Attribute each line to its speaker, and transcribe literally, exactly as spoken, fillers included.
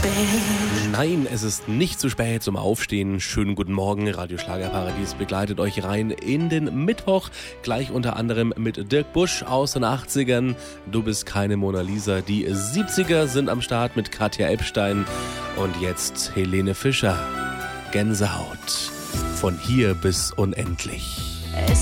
Speaker 1: Nein, es ist nicht zu spät zum Aufstehen. Schönen guten Morgen. Radio Schlagerparadies begleitet euch rein in den Mittwoch. Gleich unter anderem mit Dirk Busch aus den achtzigern. Du bist keine Mona Lisa. Die siebziger sind am Start mit Katja Epstein. Und jetzt Helene Fischer. Gänsehaut. Von hier bis unendlich.